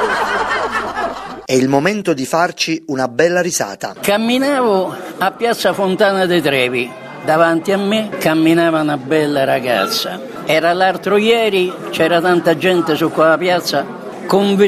È il momento di farci una bella risata. Camminavo a Piazza Fontana dei Trevi. Davanti a me camminava una bella ragazza. Era l'altro ieri, c'era tanta gente su quella piazza con